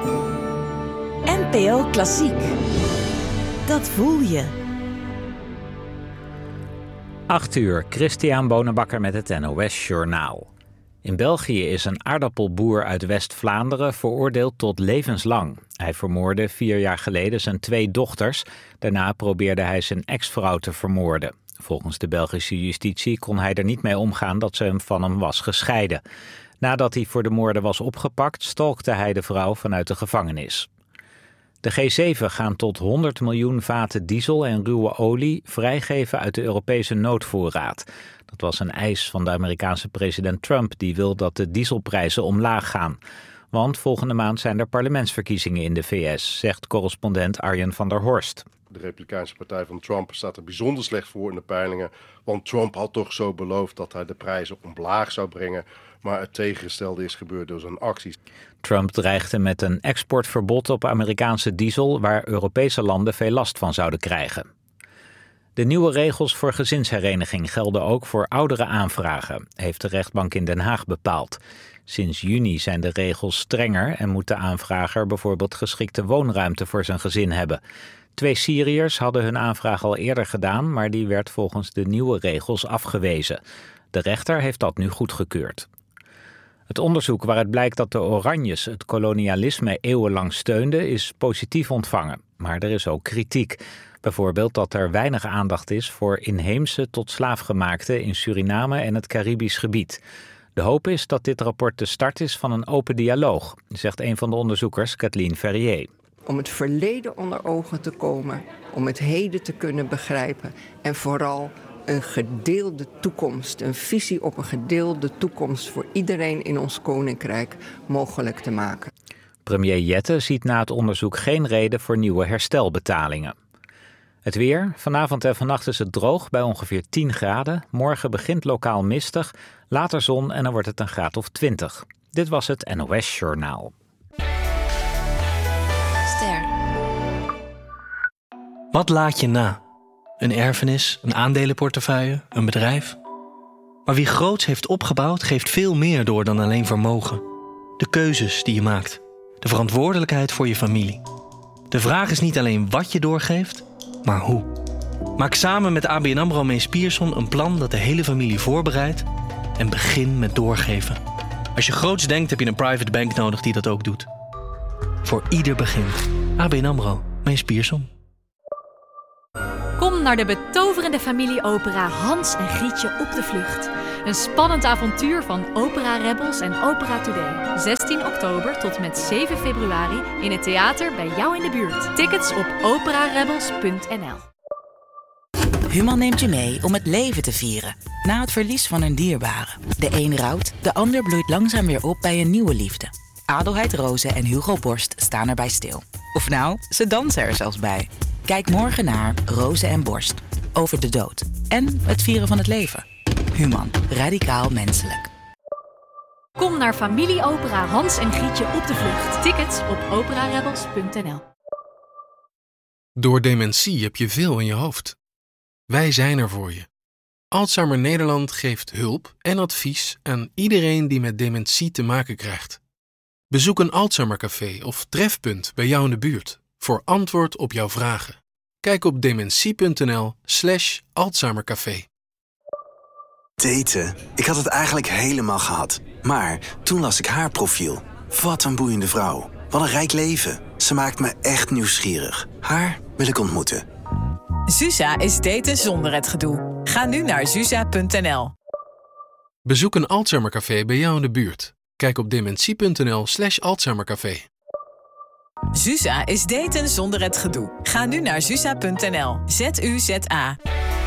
NPO Klassiek. Dat voel je. 8 uur, Christian Bonenbakker met het NOS Journaal. In België is een aardappelboer uit West-Vlaanderen veroordeeld tot levenslang. Hij vermoordde 4 jaar geleden zijn 2 dochters. Daarna probeerde hij zijn ex-vrouw te vermoorden. Volgens de Belgische justitie kon hij er niet mee omgaan dat ze van hem was gescheiden. Nadat hij voor de moorden was opgepakt, stalkte hij de vrouw vanuit de gevangenis. De G7 gaan tot 100 miljoen vaten diesel en ruwe olie vrijgeven uit de Europese noodvoorraad. Dat was een eis van de Amerikaanse president Trump, die wil dat de dieselprijzen omlaag gaan. Want volgende maand zijn er parlementsverkiezingen in de VS, zegt correspondent Arjen van der Horst. De Republikeinse partij van Trump staat er bijzonder slecht voor in de peilingen. Want Trump had toch zo beloofd dat hij de prijzen omlaag zou brengen. Maar het tegengestelde is gebeurd door zijn acties. Trump dreigde met een exportverbod op Amerikaanse diesel, waar Europese landen veel last van zouden krijgen. De nieuwe regels voor gezinshereniging gelden ook voor oudere aanvragen, heeft de rechtbank in Den Haag bepaald. Sinds juni zijn de regels strenger en moet de aanvrager bijvoorbeeld geschikte woonruimte voor zijn gezin hebben. 2 Syriërs hadden hun aanvraag al eerder gedaan, maar die werd volgens de nieuwe regels afgewezen. De rechter heeft dat nu goedgekeurd. Het onderzoek waaruit blijkt dat de Oranjes het kolonialisme eeuwenlang steunden is positief ontvangen. Maar er is ook kritiek. Bijvoorbeeld dat er weinig aandacht is voor inheemse tot slaafgemaakten in Suriname en het Caribisch gebied. De hoop is dat dit rapport de start is van een open dialoog, zegt een van de onderzoekers, Kathleen Ferrier. Om het verleden onder ogen te komen, om het heden te kunnen begrijpen en vooral een gedeelde toekomst, een visie op een gedeelde toekomst voor iedereen in ons koninkrijk mogelijk te maken. Premier Jette ziet na het onderzoek geen reden voor nieuwe herstelbetalingen. Het weer. Vanavond en vannacht is het droog bij ongeveer 10 graden. Morgen begint lokaal mistig, later zon en dan wordt het een graad of 20. Dit was het NOS Journaal. Ster. Wat laat je na? Een erfenis, een aandelenportefeuille, een bedrijf? Maar wie groots heeft opgebouwd, geeft veel meer door dan alleen vermogen. De keuzes die je maakt. De verantwoordelijkheid voor je familie. De vraag is niet alleen wat je doorgeeft, maar hoe. Maak samen met ABN AMRO Mees Pierson een plan dat de hele familie voorbereidt en begin met doorgeven. Als je groots denkt, heb je een private bank nodig die dat ook doet. Voor ieder begin. ABN AMRO Mees Pierson. Kom naar de betoverende familieopera Hans en Grietje op de vlucht. Een spannend avontuur van Opera Rebels en Opera Today. 16 oktober tot met 7 februari in het theater bij jou in de buurt. Tickets op operarebels.nl. Human neemt je mee om het leven te vieren. Na het verlies van een dierbare. De een rouwt, de ander bloeit langzaam weer op bij een nieuwe liefde. Adelheid Rozen en Hugo Borst staan erbij stil. Of nou, ze dansen er zelfs bij. Kijk morgen naar Rozen en Borst. Over de dood. En het vieren van het leven. Human. Radicaal menselijk. Kom naar familieopera Hans en Grietje op de vlucht. Tickets op operarebels.nl. Door dementie heb je veel in je hoofd. Wij zijn er voor je. Alzheimer Nederland geeft hulp en advies aan iedereen die met dementie te maken krijgt. Bezoek een Alzheimercafé of trefpunt bij jou in de buurt voor antwoord op jouw vragen. Kijk op dementie.nl/Alzheimercafé. Daten? Ik had het eigenlijk helemaal gehad. Maar toen las ik haar profiel. Wat een boeiende vrouw. Wat een rijk leven. Ze maakt me echt nieuwsgierig. Haar wil ik ontmoeten. Zuza is daten zonder het gedoe. Ga nu naar zuza.nl. Bezoek een Alzheimercafé bij jou in de buurt. Kijk op dementie.nl/Alzheimercafé. Zuza is daten zonder het gedoe. Ga nu naar zuza.nl. ZUZA.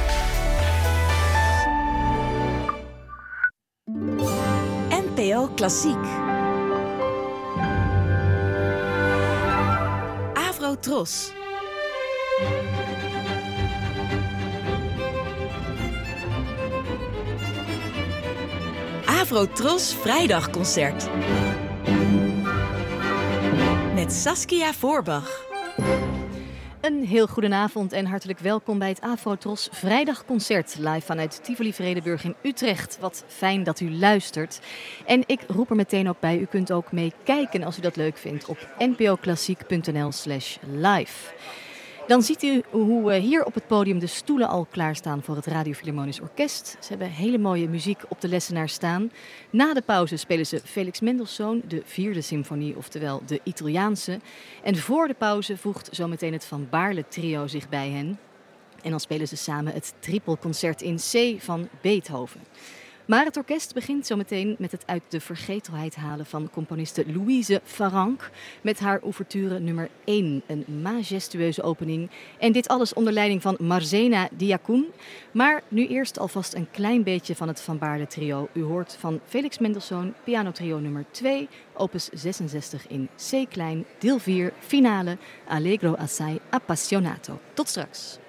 NPO Klassiek. Avrotros. Avrotros Vrijdagconcert. Met Saskia Voorbach. Een heel goedenavond en hartelijk welkom bij het Afrotros Vrijdagconcert live vanuit Tivoli Vredenburg in Utrecht. Wat fijn dat u luistert. En ik roep er meteen ook bij, u kunt ook meekijken als u dat leuk vindt op npoklassiek.nl/live. Dan ziet u hoe hier op het podium de stoelen al klaarstaan voor het Radio Philharmonisch Orkest. Ze hebben hele mooie muziek op de lessenaar staan. Na de pauze spelen ze Felix Mendelssohn, de 4e symfonie, oftewel de Italiaanse. En voor de pauze voegt zometeen het Van Baarle trio zich bij hen. En dan spelen ze samen het trippelconcert in C van Beethoven. Maar het orkest begint zometeen met het uit de vergetelheid halen van componiste Louise Farrenc met haar ouverture nummer 1. Een majestueuze opening. En dit alles onder leiding van Marzena Diacoun. Maar nu eerst alvast een klein beetje van het Van Baarle trio. U hoort van Felix Mendelssohn, pianotrio nummer 2, opus 66 in C klein, deel 4, finale, Allegro assai appassionato. Tot straks.